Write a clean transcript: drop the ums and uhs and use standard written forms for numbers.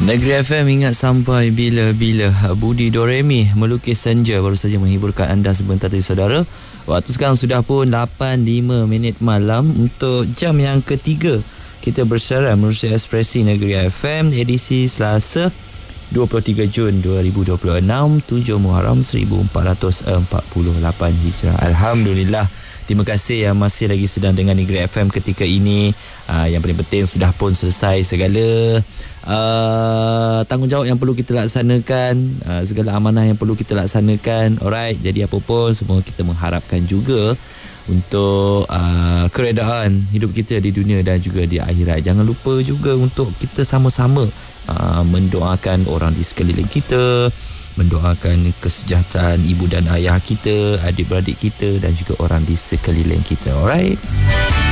Negeri FM ingat sampai bila-bila. Budi Doremi melukis senja baru saja menghiburkan anda sebentar tadi saudara. Waktu sekarang sudah pun 8.05 malam untuk jam yang ketiga. Kita bersiaran menerusi Ekspresi Negeri FM edisi Selasa 23 Jun 2026 7 Muharram 1448 Hijrah. Alhamdulillah. Terima kasih yang masih lagi sedang dengan Negeri FM ketika ini. Yang paling penting sudah pun selesai segala tanggungjawab yang perlu kita laksanakan, segala amanah yang perlu kita laksanakan. Alright, jadi apa pun semua kita mengharapkan juga untuk keredaan hidup kita di dunia dan juga di akhirat. Jangan lupa juga untuk kita sama-sama mendoakan orang di sekeliling kita, mendoakan kesejahteraan ibu dan ayah kita, adik-beradik kita dan juga orang di sekeliling kita. Alright.